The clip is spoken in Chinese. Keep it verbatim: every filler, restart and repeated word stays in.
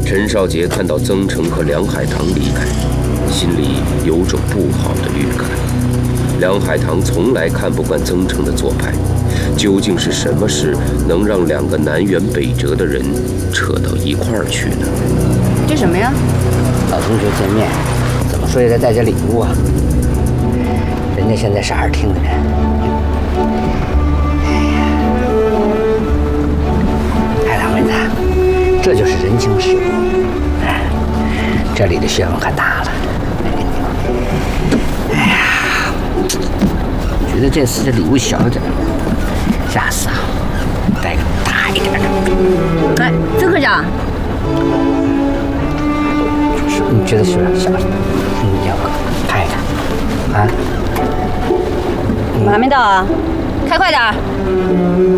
陈少杰看到曾成和梁海棠离开，心里有种不好的预感。梁海棠从来看不惯曾成的做派，究竟是什么事能让两个南辕北辙的人扯到一块儿去呢？ 这什么呀？ 老同学见面，怎么说也得带点礼物啊。人家现在是二厅的人。哎呀，大妹子，这就是人情世故。哎，这里的学问可大了。哎呀，我觉得这次这礼物小点，下次啊，带个大一点的。 哎，曾科长， 是你觉得小小的，你要看一看啊？ 我还没到啊，开快点。